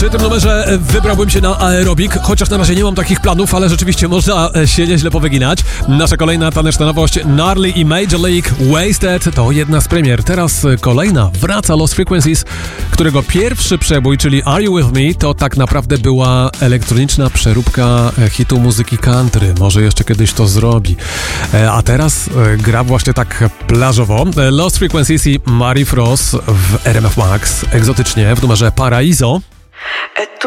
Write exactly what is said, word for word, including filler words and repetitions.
Przy tym numerze wybrałbym się na aerobik, chociaż na razie nie mam takich planów, ale rzeczywiście można się nieźle powyginać. Nasza kolejna taneczna nowość, Gnarly i Major League Wasted, to jedna z premier. Teraz kolejna, wraca Lost Frequencies, którego pierwszy przebój, czyli Are You With Me, to tak naprawdę była elektroniczna przeróbka hitu muzyki country. Może jeszcze kiedyś to zrobi. A teraz gra właśnie tak plażowo. Lost Frequencies i Mary Frost w R M F Max, egzotycznie w numerze Paraiso. Es tu